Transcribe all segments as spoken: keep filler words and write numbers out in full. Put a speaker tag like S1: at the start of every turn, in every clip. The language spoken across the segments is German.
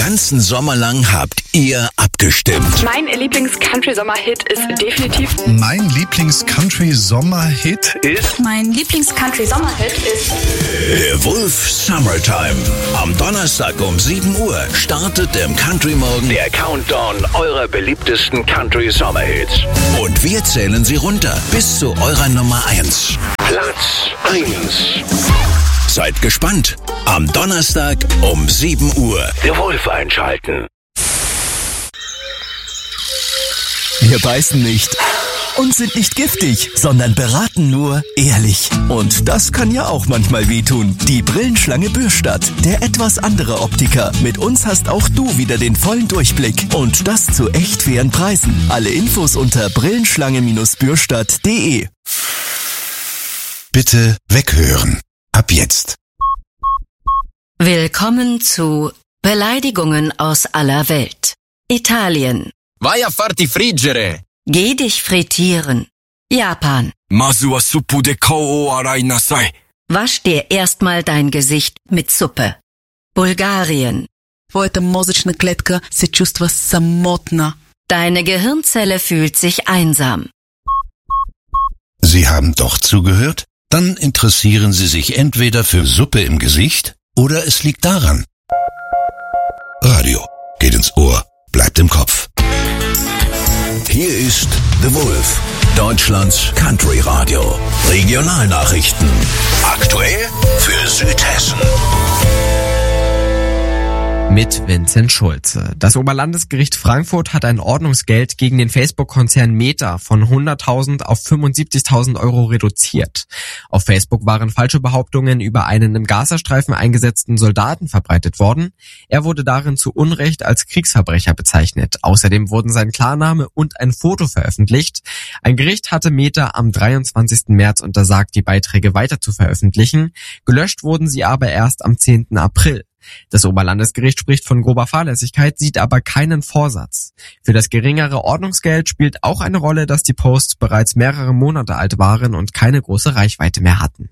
S1: ganzen Sommer lang habt ihr abgestimmt.
S2: Mein Lieblings-Country-Sommer-Hit ist definitiv...
S3: Mein Lieblings-Country-Sommer-Hit ist...
S4: Mein Lieblings-Country-Sommer-Hit ist...
S1: Der Wolf Summertime. Am Donnerstag um sieben Uhr startet im Country Morgen der Countdown eurer beliebtesten Country-Sommer-Hits. Und wir zählen sie runter bis zu eurer Nummer eins. Platz eins. Seid gespannt. Am Donnerstag um sieben Uhr. Der Wolf einschalten.
S5: Wir beißen nicht und sind nicht giftig, sondern beraten nur ehrlich. Und das kann ja auch manchmal wehtun. Die Brillenschlange Bürstadt, der etwas andere Optiker. Mit uns hast auch du wieder den vollen Durchblick. Und das zu echt fairen Preisen. Alle Infos unter brillenschlange Bürstadt punkt de.
S3: Bitte weghören. Ab jetzt.
S6: Willkommen zu Beleidigungen aus aller Welt. Italien.
S7: Vai a farti friggere.
S6: Geh dich frittieren. Japan.
S7: Masu wa suppu de kao o arai nasai.
S6: Wasch dir erstmal dein Gesicht mit Suppe. Bulgarien.
S8: Твоята мозъчна клетка се чувства самотна.
S6: Deine Gehirnzelle fühlt sich einsam.
S3: Sie haben doch zugehört? Dann interessieren Sie sich entweder für Suppe im Gesicht oder es liegt daran. Radio geht ins Ohr, bleibt im Kopf.
S1: Hier ist The Wolf, Deutschlands Country Radio. Regionalnachrichten. Aktuell für Südhessen.
S9: Mit Vincent Schulze. Das Oberlandesgericht Frankfurt hat ein Ordnungsgeld gegen den Facebook-Konzern Meta von hunderttausend auf fünfundsiebzigtausend Euro reduziert. Auf Facebook waren falsche Behauptungen über einen im Gazastreifen eingesetzten Soldaten verbreitet worden. Er wurde darin zu Unrecht als Kriegsverbrecher bezeichnet. Außerdem wurden sein Klarname und ein Foto veröffentlicht. Ein Gericht hatte Meta am dreiundzwanzigsten März untersagt, die Beiträge weiter zu veröffentlichen. Gelöscht wurden sie aber erst am zehnten April. Das Oberlandesgericht spricht von grober Fahrlässigkeit, sieht aber keinen Vorsatz. Für das geringere Ordnungsgeld spielt auch eine Rolle, dass die Posts bereits mehrere Monate alt waren und keine große Reichweite mehr hatten.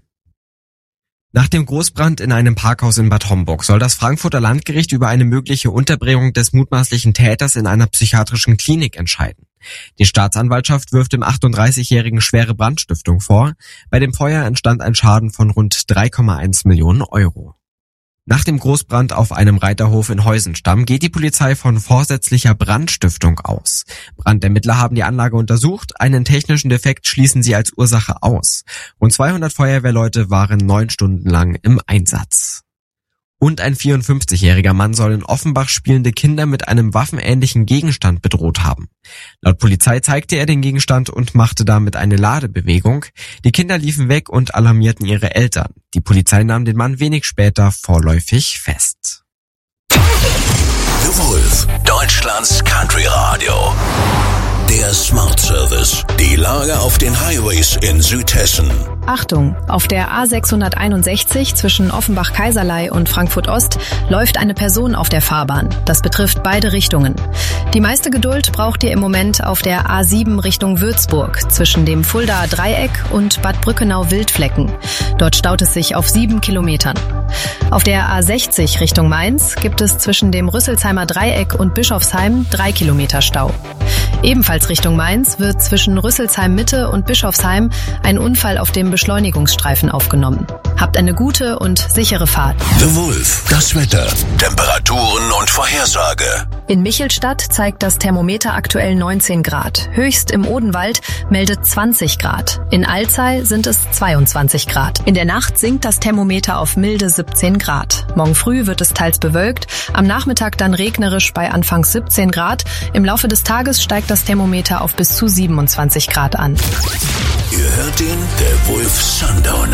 S9: Nach dem Großbrand in einem Parkhaus in Bad Homburg soll das Frankfurter Landgericht über eine mögliche Unterbringung des mutmaßlichen Täters in einer psychiatrischen Klinik entscheiden. Die Staatsanwaltschaft wirft dem achtunddreißigjährigen schwere Brandstiftung vor. Bei dem Feuer entstand ein Schaden von rund drei Komma eins Millionen Euro. Nach dem Großbrand auf einem Reiterhof in Heusenstamm geht die Polizei von vorsätzlicher Brandstiftung aus. Brandermittler haben die Anlage untersucht, einen technischen Defekt schließen sie als Ursache aus. Rund zweihundert Feuerwehrleute waren neun Stunden lang im Einsatz. Und ein vierundfünfzigjähriger Mann soll in Offenbach spielende Kinder mit einem waffenähnlichen Gegenstand bedroht haben. Laut Polizei zeigte er den Gegenstand und machte damit eine Ladebewegung. Die Kinder liefen weg und alarmierten ihre Eltern. Die Polizei nahm den Mann wenig später vorläufig fest.
S1: The Wolf, Deutschlands Country Radio. Der Smart Service. Die Lage auf den Highways in Südhessen.
S10: Achtung! Auf der A sechshunderteinundsechzig zwischen Offenbach-Kaiserlei und Frankfurt-Ost läuft eine Person auf der Fahrbahn. Das betrifft beide Richtungen. Die meiste Geduld braucht ihr im Moment auf der A sieben Richtung Würzburg zwischen dem Fuldaer Dreieck und Bad Brückenau-Wildflecken. Dort staut es sich auf sieben Kilometern. Auf der A sechzig Richtung Mainz gibt es zwischen dem Rüsselsheimer Dreieck und Bischofsheim drei Kilometer Stau. Ebenfalls Richtung Mainz wird zwischen Rüsselsheim Mitte und Bischofsheim ein Unfall auf dem Beschleunigungsstreifen aufgenommen. Habt eine gute und sichere Fahrt.
S1: The Wolf, das Wetter, Temperaturen und Vorhersage.
S10: In Michelstadt zeigt das Thermometer aktuell neunzehn Grad. Höchst im Odenwald meldet zwanzig Grad. In Alzey sind es zweiundzwanzig Grad. In der Nacht sinkt das Thermometer auf milde siebzehn Grad. Morgen früh wird es teils bewölkt, am Nachmittag dann regnerisch bei anfangs siebzehn Grad. Im Laufe des Tages steigt das Thermometer auf bis zu siebenundzwanzig Grad an.
S1: Ihr hört ihn, der Wolf Sundown.